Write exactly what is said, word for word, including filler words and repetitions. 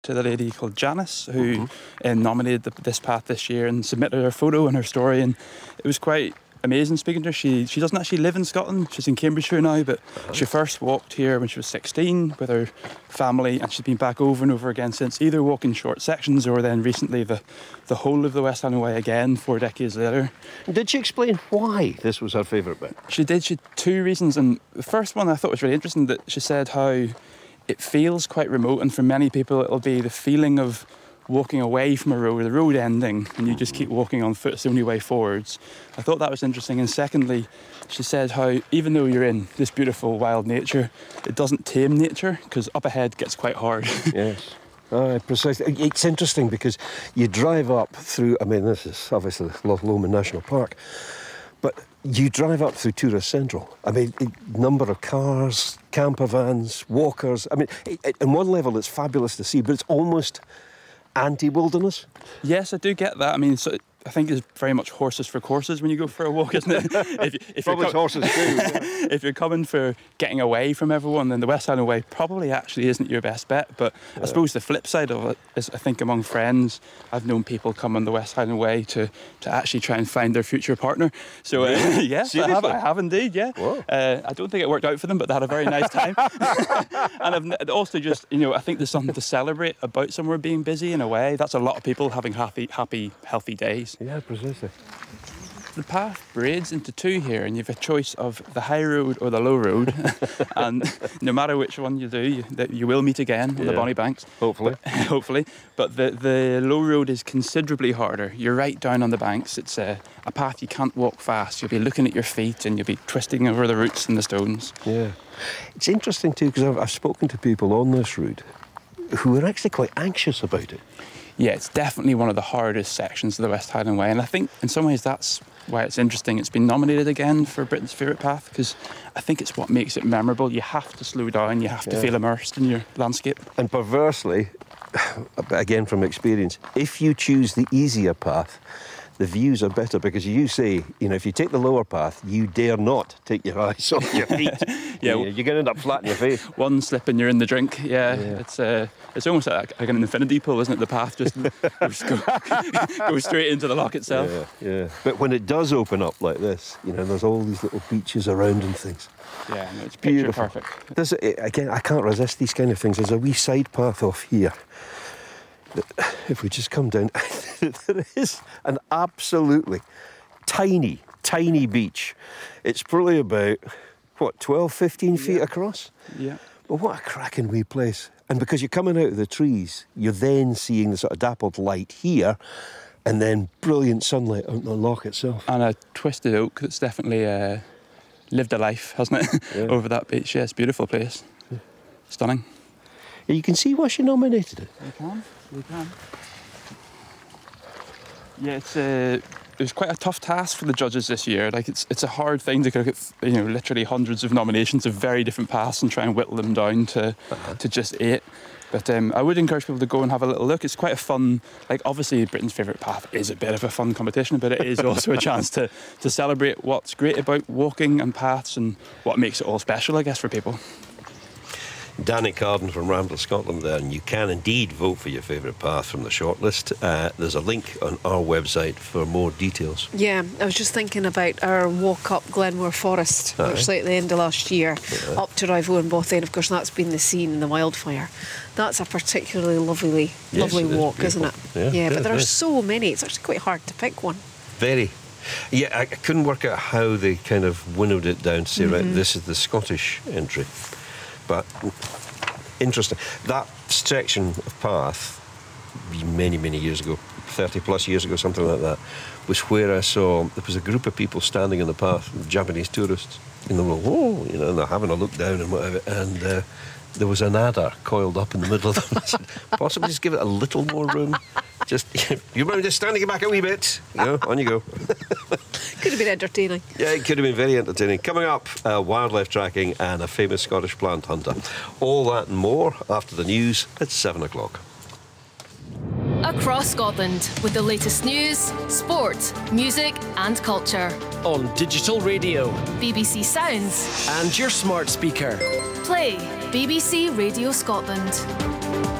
to the lady called Janice, who mm-hmm. um, nominated the, this path this year and submitted her photo and her story, and it was quite amazing speaking to her. She she doesn't actually live in Scotland. She's in Cambridgeshire now, but uh-huh. she first walked here when she was sixteen with her family, and she's been back over and over again since, either walking short sections or then recently the, the whole of the West Highland Way again four decades later. Did she explain why this was her favourite bit? She did. She had two reasons, and the first one I thought was really interesting, that she said how it feels quite remote, and for many people it'll be the feeling of walking away from a road, the road ending, and you just keep walking on foot. It's the only way forwards. I thought that was interesting. And secondly, she said how even though you're in this beautiful wild nature, it doesn't tame nature, because up ahead gets quite hard. Yes. Uh, precisely. It's interesting because you drive up through, I mean, this is obviously Loch Lomond National Park, but you drive up through Tourist Central. I mean, a number of cars, camper vans, walkers. I mean, it, it, on one level it's fabulous to see, but it's almost anti-wilderness. Yes, I do get that. I mean, so I think it's very much horses for courses when you go for a walk, isn't it? if, if Probably you're co- horses too. Yeah. If you're coming for getting away from everyone, then the West Highland Way probably actually isn't your best bet. But yeah. I suppose the flip side of it is, I think among friends, I've known people come on the West Highland Way to, to actually try and find their future partner. So uh, yes, I have, I have indeed, yeah. Uh, I don't think it worked out for them, but they had a very nice time. And I've also just, you know, I think there's something to celebrate about somewhere being busy in a way. That's a lot of people having happy, happy, healthy days. Yeah, precisely. The path braids into two here, and you have a choice of the high road or the low road. And no matter which one you do, you, that you will meet again on yeah. the Bonnie Banks. Hopefully. But, hopefully. But the, the low road is considerably harder. You're right down on the banks. It's a, a path you can't walk fast. You'll be looking at your feet and you'll be twisting over the roots and the stones. Yeah. It's interesting too, because I've, I've spoken to people on this route who are actually quite anxious about it. Yeah, it's definitely one of the hardest sections of the West Highland Way, and I think in some ways that's why it's interesting. It's been nominated again for Britain's favourite path, because I think it's what makes it memorable. You have to slow down, you have to yeah. feel immersed in your landscape. And perversely, again from experience, if you choose the easier path, the views are better, because you say, you know, if you take the lower path, you dare not take your eyes off your feet. yeah, you, you're going to end up flat in your face. One slip and you're in the drink. Yeah, yeah. it's uh, it's almost like, like an infinity pool, isn't it? The path just, just go, go straight into the loch itself. Yeah, yeah. But when it does open up like this, you know, there's all these little beaches around and things. Yeah, no, it's picture Beautiful. perfect. There's a, again, I can't resist these kind of things. There's a wee side path off here. If we just come down, there is an absolutely tiny, tiny beach. It's probably about, what, twelve, fifteen feet yeah. across? Yeah. But what a cracking wee place. And because you're coming out of the trees, you're then seeing the sort of dappled light here, and then brilliant sunlight out on the loch itself. And a twisted oak that's definitely uh, lived a life, hasn't it, yeah. over that beach. Yeah, it's a beautiful place. Yeah. Stunning. Yeah, you can see why she nominated it. You can. We can. Yeah, it's a, it was quite a tough task for the judges this year. Like, it's it's a hard thing to look at, you know, literally hundreds of nominations of very different paths and try and whittle them down to uh-huh. to just eight. But um, I would encourage people to go and have a little look. It's quite a fun, like, obviously Britain's favourite path is a bit of a fun competition, but it is also a chance to, to celebrate what's great about walking and paths and what makes it all special, I guess, for people. Danny Carden from Ramble Scotland there, and you can indeed vote for your favourite path from the shortlist. Uh, there's a link on our website for more details. Yeah, I was just thinking about our walk up Glenmore Forest, uh-huh. which was at the end of last year, uh-huh. up to Rival and Bothy, and of course that's been the scene in the wildfire. That's a particularly lovely, yes, lovely it walk, isn't it? Yeah, yeah but there is. are so many, it's actually quite hard to pick one. Very. Yeah, I, I couldn't work out how they kind of winnowed it down to say, mm-hmm. right, this is the Scottish entry. But interesting. That section of path, many, many years ago, thirty plus years ago, something like that, was where I saw, there was a group of people standing on the path, Japanese tourists, and they were, whoa, you know, and they're having a look down and whatever, and uh, there was an adder coiled up in the middle of them. I said, possibly just give it a little more room. Just, you mind just standing back a wee bit? You know, on you go. Could have been entertaining. Yeah, it could have been very entertaining. Coming up, uh, wildlife tracking and a famous Scottish plant hunter. All that and more after the news at seven o'clock. Across Scotland with the latest news, sport, music and culture. On digital radio, B B C Sounds and your smart speaker. Play B B C Radio Scotland.